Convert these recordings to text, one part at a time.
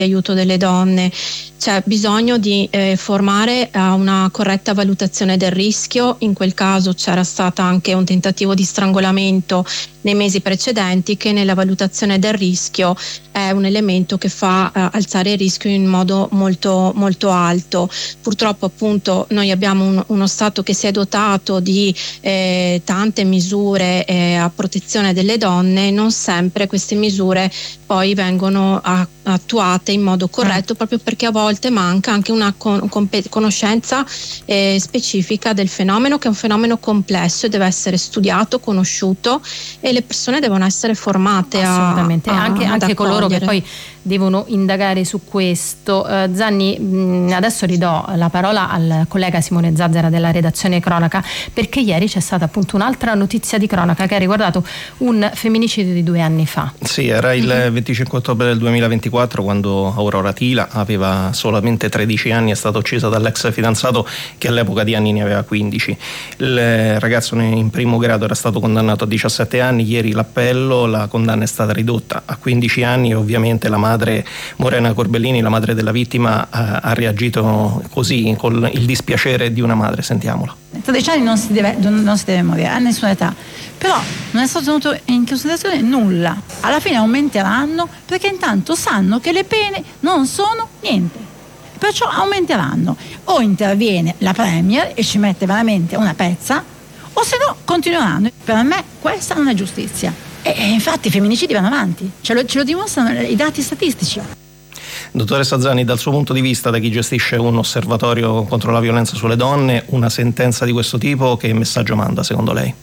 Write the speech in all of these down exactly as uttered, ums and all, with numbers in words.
aiuto delle donne. C'è bisogno di eh, formare a una corretta valutazione del rischio. In quel caso c'era stato anche un tentativo di strangolamento nei mesi precedenti, che nella valutazione del rischio è un elemento che fa eh, alzare il rischio in modo molto molto alto. Purtroppo appunto noi abbiamo un, uno Stato che si è dotato di eh, tante misure eh, a protezione delle donne. Non sempre queste misure poi vengono a, attuate in modo corretto, proprio perché a volte manca anche una con, compe, conoscenza eh, specifica del fenomeno, che è un fenomeno complesso e deve essere studiato, conosciuto, e le persone devono essere formate assolutamente a, a, anche, anche coloro che poi devono indagare su questo. eh, Zanni, mh, adesso ridò la parola al collega Simone Zazzera della redazione Cronaca, perché ieri c'è stata appunto un'altra notizia di cronaca che ha riguardato un femminicidio di due anni fa. Sì, era il venticinque ottobre del duemilaventiquattro, quando Aurora Tila aveva solamente tredici anni, è stata uccisa dall'ex fidanzato che all'epoca di anni ne aveva quindici. Il ragazzo in primo grado era stato condannato a diciassette anni, ieri l'appello, la condanna è stata ridotta a quindici anni e ovviamente la madre Morena Corbellini, la madre della vittima, ha reagito così, con il dispiacere di una madre. Sentiamolo. tredici anni non si deve, non si deve morire a nessuna età, però non è stato tenuto in considerazione nulla. Alla fine aumenteranno, perché intanto sanno che le pene non sono niente, perciò aumenteranno. O interviene la Premier e ci mette veramente una pezza, o se no continueranno. Per me questa non è giustizia. E infatti i femminicidi vanno avanti, ce lo, ce lo dimostrano i dati statistici. Dottoressa Zanni, dal suo punto di vista, da chi gestisce un osservatorio contro la violenza sulle donne, una sentenza di questo tipo che messaggio manda secondo lei?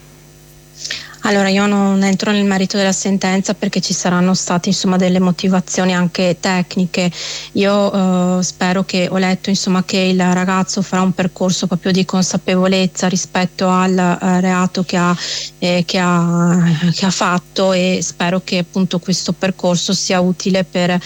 Allora, io non entro nel merito della sentenza, perché ci saranno state insomma delle motivazioni anche tecniche. Io eh, spero che, ho letto insomma che il ragazzo farà un percorso proprio di consapevolezza rispetto al eh, reato che ha, eh, che ha che ha fatto, e spero che appunto questo percorso sia utile per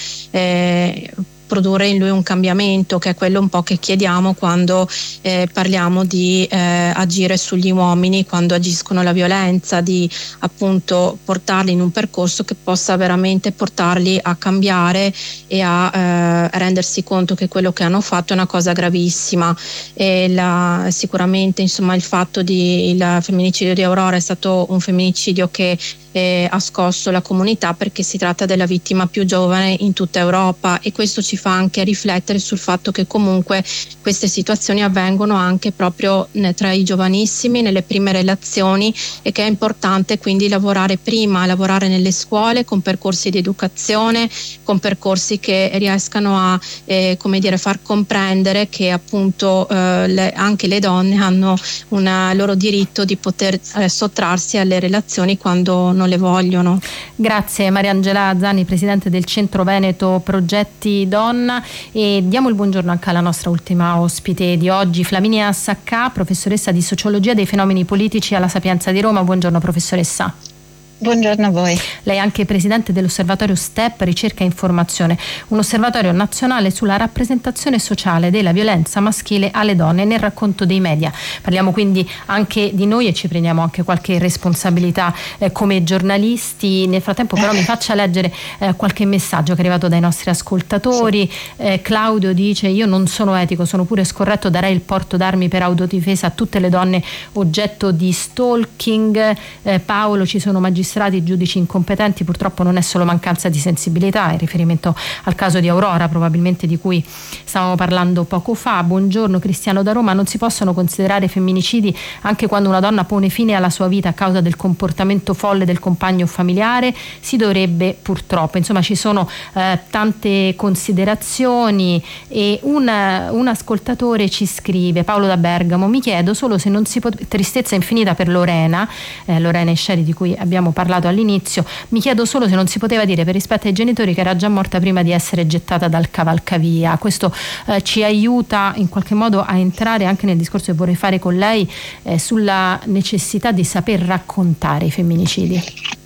eh, produrre in lui un cambiamento, che è quello un po' che chiediamo quando eh, parliamo di eh, agire sugli uomini quando agiscono la violenza, di appunto portarli in un percorso che possa veramente portarli a cambiare e a eh, rendersi conto che quello che hanno fatto è una cosa gravissima. E la, sicuramente insomma il fatto di il femminicidio di Aurora è stato un femminicidio che Eh, ha scosso la comunità, perché si tratta della vittima più giovane in tutta Europa, e questo ci fa anche riflettere sul fatto che comunque queste situazioni avvengono anche proprio tra i giovanissimi, nelle prime relazioni, e che è importante quindi lavorare prima, lavorare nelle scuole con percorsi di educazione, con percorsi che riescano a eh, come dire, far comprendere che appunto eh, le, anche le donne hanno un loro diritto di poter eh, sottrarsi alle relazioni quando non le vogliono. Grazie Mariangela Zanni, presidente del Centro Veneto Progetti Donna, e diamo il buongiorno anche alla nostra ultima ospite di oggi, Flaminia Saccà, professoressa di sociologia dei fenomeni politici alla Sapienza di Roma. Buongiorno professoressa. Buongiorno a voi. Lei è anche presidente dell'osservatorio STEP Ricerca e Informazione, un osservatorio nazionale sulla rappresentazione sociale della violenza maschile alle donne nel racconto dei media. Parliamo quindi anche di noi e ci prendiamo anche qualche responsabilità eh, come giornalisti. Nel frattempo però mi faccia leggere eh, qualche messaggio che è arrivato dai nostri ascoltatori. Sì. eh, Claudio dice: io non sono etico, sono pure scorretto, darei il porto d'armi per autodifesa a tutte le donne oggetto di stalking. eh, Paolo: ci sono magistrati, giudici incompetenti, purtroppo non è solo mancanza di sensibilità, in riferimento al caso di Aurora probabilmente, di cui stavamo parlando poco fa. Buongiorno Cristiano da Roma: non si possono considerare femminicidi anche quando una donna pone fine alla sua vita a causa del comportamento folle del compagno familiare? Si dovrebbe, purtroppo. Insomma, ci sono eh, tante considerazioni, e un, un ascoltatore ci scrive, Paolo da Bergamo: mi chiedo solo se non si pot- tristezza infinita per Lorena eh, Lorena Esceri, di cui abbiamo parlato all'inizio. Mi chiedo solo se non si poteva dire, per rispetto ai genitori, che era già morta prima di essere gettata dal cavalcavia. Questo eh, ci aiuta in qualche modo a entrare anche nel discorso che vorrei fare con lei eh, sulla necessità di saper raccontare i femminicidi.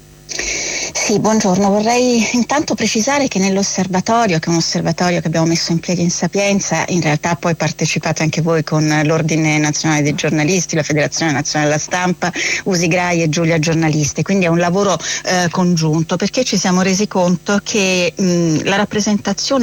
Sì, buongiorno. Vorrei intanto precisare che nell'osservatorio, che è un osservatorio che abbiamo messo in piedi in Sapienza, in realtà poi partecipate anche voi con l'Ordine Nazionale dei Giornalisti, la Federazione Nazionale della Stampa, Usigrai e Giulia Giornalisti, quindi è un lavoro eh, congiunto, perché ci siamo resi conto che mh, la rappresentazione